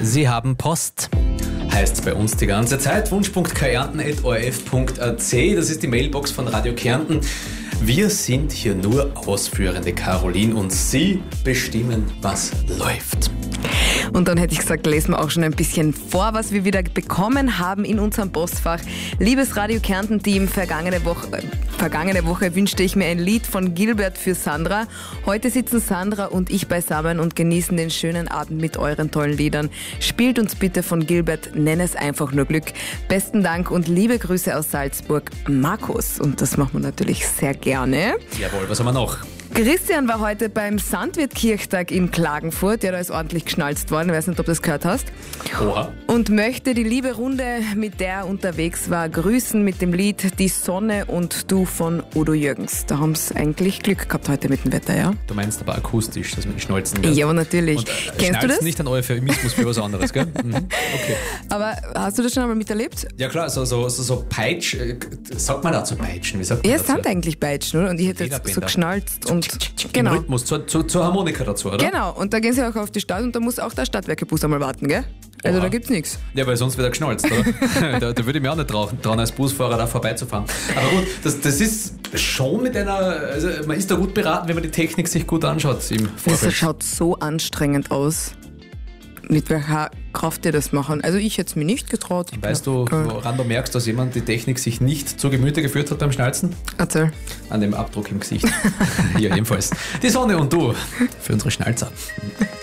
Sie haben Post. Heißt es bei uns die ganze Zeit. Wunsch.kärnten@orf.at. Das ist die Mailbox von Radio Kärnten. Wir sind hier nur Ausführende, Caroline, und Sie bestimmen, was läuft. Und dann hätte ich gesagt, lesen wir auch schon ein bisschen vor, was wir wieder bekommen haben in unserem Postfach. Liebes Radio Kärnten-Team, vergangene Woche wünschte ich mir ein Lied von Gilbert für Sandra. Heute sitzen Sandra und ich beisammen und genießen den schönen Abend mit euren tollen Liedern. Spielt uns bitte von Gilbert, nenn es einfach nur Glück. Besten Dank und liebe Grüße aus Salzburg, Markus. Und das machen wir natürlich sehr gerne. Jawohl, was haben wir noch? Christian war heute beim Sandwirt-Kirchtag in Klagenfurt. Ja, da ist ordentlich geschnalzt worden. Ich weiß nicht, ob du das gehört hast. Oha. Und möchte die liebe Runde, mit der er unterwegs war, grüßen mit dem Lied Die Sonne und du von Udo Jürgens. Da haben sie eigentlich Glück gehabt heute mit dem Wetter, ja? Du meinst aber akustisch, dass man schnalzen wird. Ja, natürlich. Und, kennst du das? Nicht an Euphemismus für was anderes, gell? Mhm. Okay. Aber hast du das schon einmal miterlebt? Ja klar, so Peitsch, sagt man dazu Peitschen? Wie sagt man Ja, es dazu? sind eigentlich Peitschen, oder? Und ich hätte jetzt so geschnalzt und Im genau. Rhythmus, zur Harmonika dazu, oder? Genau, und da gehen sie auch auf die Stadt und da muss auch der Stadtwerkebus einmal warten, gell? Also Oha. da gibt's nichts. Ja, weil sonst wird er geschnalzt, oder? da würde ich mir auch nicht trauen, als Busfahrer da vorbeizufahren. Aber gut, das ist schon mit also man ist da gut beraten, wenn man die Technik sich gut anschaut im Vorfeld. Das schaut so anstrengend aus. Mit welcher Kraft die das machen. Also ich hätte es mir nicht getraut. Weißt du, woran du merkst, dass jemand die Technik sich nicht zu Gemüte geführt hat beim Schnalzen? Erzähl. An dem Abdruck im Gesicht. Hier ebenfalls. Die Sonne und du für unsere Schnalzer.